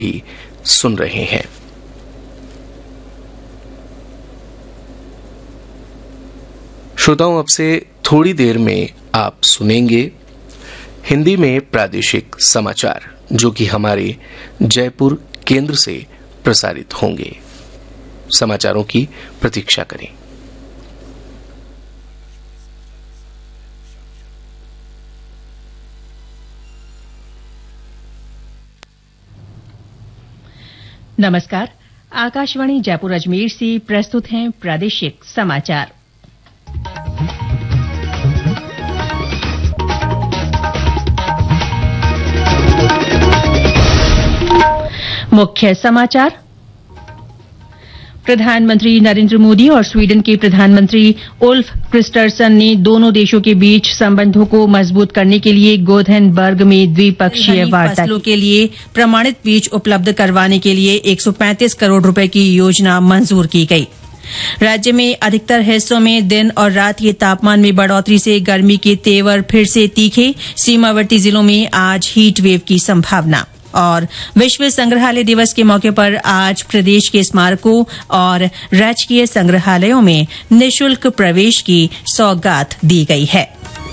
ही सुन रहे हैं। श्रोताओं, अब से थोड़ी देर में आप सुनेंगे हिंदी में प्रादेशिक समाचार, जो कि हमारे जयपुर केंद्र से प्रसारित होंगे। समाचारों की प्रतीक्षा करें। नमस्कार, आकाशवाणी जयपुर अजमेर से प्रस्तुत हैं प्रादेशिक समाचार। मुख्य समाचार। प्रधानमंत्री नरेंद्र मोदी और स्वीडन के प्रधानमंत्री उल्फ क्रिस्टरसन ने दोनों देशों के बीच संबंधों को मजबूत करने के लिए गोथेनबर्ग में द्विपक्षीय वार्ता फसलों के लिए प्रमाणित बीज उपलब्ध करवाने के लिए 135 करोड़ रुपए की योजना मंजूर की गई। राज्य में अधिकतर हिस्सों में दिन और रात के तापमान में बढ़ोतरी से गर्मी के तेवर फिर से तीखे। सीमावर्ती जिलों में आज हीट वेव की संभावना। और विश्व संग्रहालय दिवस के मौके पर आज प्रदेश के स्मारकों और राजकीय संग्रहालयों में निःशुल्क प्रवेश की सौगात दी गई है।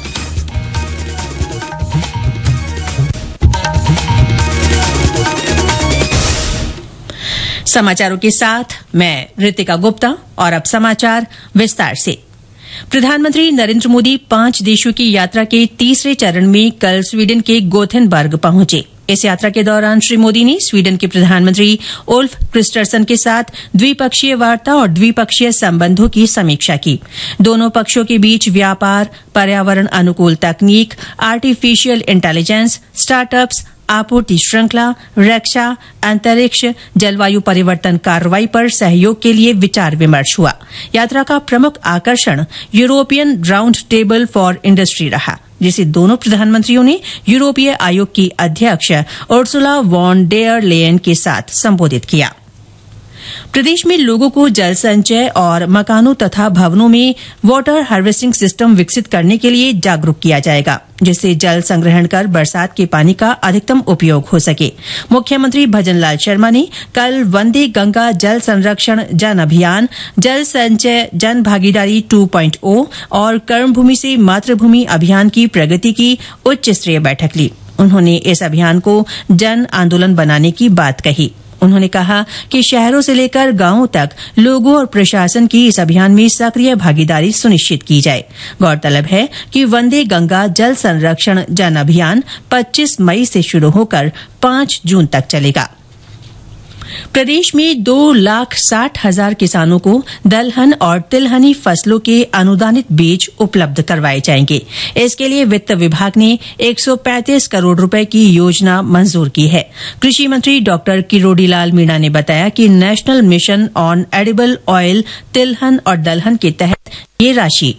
समाचारों के साथ मैं रितिका गुप्ता और अब समाचार विस्तार से। प्रधानमंत्री नरेंद्र मोदी 5 देशों की यात्रा के तीसरे चरण में कल स्वीडन के गोथेनबर्ग पहुंचे। इस यात्रा के दौरान श्री मोदी ने स्वीडन के प्रधानमंत्री उल्फ क्रिस्टरसन के साथ द्विपक्षीय वार्ता और द्विपक्षीय संबंधों की समीक्षा की। दोनों पक्षों के बीच व्यापार, पर्यावरण अनुकूल तकनीक, आर्टिफिशियल इंटेलिजेंस, स्टार्टअप्स, आपूर्ति श्रृंखला, रक्षा, अंतरिक्ष, जलवायु परिवर्तन कार्रवाई पर सहयोग के लिए विचार विमर्श हुआ। यात्रा का प्रमुख आकर्षण European round table for industry रहा, जिसे दोनों प्रधानमंत्रियों ने यूरोपीय आयोग की अध्यक्ष उर्सुला वॉन डेयर लेयन के साथ संबोधित किया। प्रदेश में लोगों को जल संचय और मकानों तथा भवनों में वाटर हार्वेस्टिंग सिस्टम विकसित करने के लिए जागरूक किया जाएगा, जिससे जल संग्रहण कर बरसात के पानी का अधिकतम उपयोग हो सके। मुख्यमंत्री भजनलाल शर्मा ने कल वंदे गंगा जल संरक्षण जन अभियान, जल संचय जन भागीदारी 2.0 और कर्मभूमि से मातृभूमि अभियान की प्रगति की उच्च स्तरीय बैठक ली। उन्होंने इस अभियान को जन आंदोलन बनाने की बात कही। उन्होंने कहा कि शहरों से लेकर गांवों तक लोगों और प्रशासन की इस अभियान में सक्रिय भागीदारी सुनिश्चित की जाए। गौरतलब है कि वंदे गंगा जल संरक्षण जन अभियान 25 मई से शुरू होकर 5 जून तक चलेगा। प्रदेश में 2,60,000 किसानों को दलहन और तिलहनी फसलों के अनुदानित बीज उपलब्ध करवाए जाएंगे। इसके लिए वित्त विभाग ने 135 करोड़ रुपए की योजना मंजूर की है। कृषि मंत्री डॉ किरोड़ीलाल मीणा ने बताया कि national mission on edible oil तिलहन और दलहन के तहत ये राशि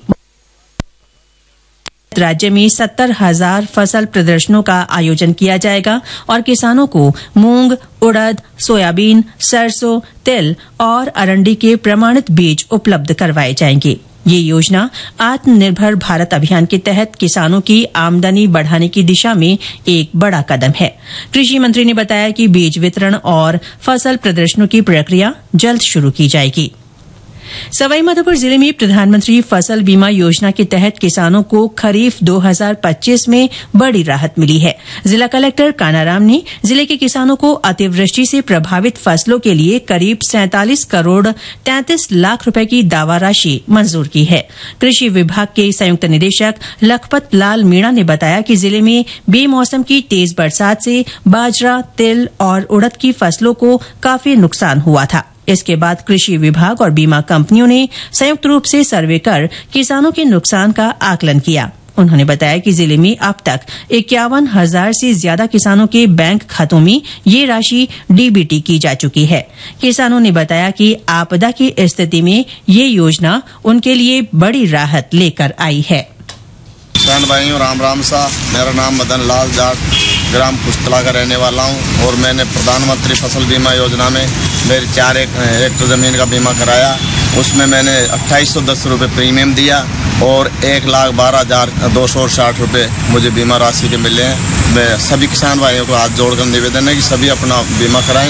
राज्य में 70,000 फसल प्रदर्शनों का आयोजन किया जाएगा और किसानों को मूंग, उड़द, सोयाबीन, सरसों, तिल और अरंडी के प्रमाणित बीज उपलब्ध करवाए जाएंगे। ये योजना आत्मनिर्भर भारत अभियान के तहत किसानों की आमदनी बढ़ाने की दिशा में एक बड़ा कदम है। कृषि मंत्री ने बताया कि बीज वितरण और फसल प्रदर्शनों की प्रक्रिया जल्द शुरू की जाएगी। सवाईमाधोपुर जिले में प्रधानमंत्री फसल बीमा योजना के तहत किसानों को खरीफ 2025 में बड़ी राहत मिली है। जिला कलेक्टर कानाराम ने जिले के किसानों को अतिवृष्टि से प्रभावित फसलों के लिए करीब 47 करोड़ 33 लाख रुपए की दावा राशि मंजूर की है। कृषि विभाग के संयुक्त निदेशक लखपत लाल मीणा ने बताया कि जिले में बेमौसम की तेज बरसात से बाजरा, तिल और उड़द की फसलों को काफी नुकसान हुआ था। इसके बाद कृषि विभाग और बीमा कंपनियों ने संयुक्त रूप से सर्वे कर किसानों के नुकसान का आकलन किया। उन्होंने बताया कि जिले में अब तक 51,000 से ज्यादा किसानों के बैंक खातों में ये राशि डीबीटी की जा चुकी है। किसानों ने बताया कि आपदा की स्थिति में ये योजना उनके लिए बड़ी राहत लेकर आई है। भाइयों राम राम सा, मेरा नाम मदन लाल जाट, ग्राम पुस्तला का रहने वाला हूं और मैंने प्रधानमंत्री फसल बीमा योजना में मेरी 4 हेक्टर जमीन का बीमा कराया। उसमें मैंने 2810 रुपये प्रीमियम दिया और 1,12,260 रुपये मुझे बीमा राशि के मिले हैं। मैं सभी किसान भाइयों को हाथ जोड़कर निवेदन है कि सभी अपना बीमा कराएं।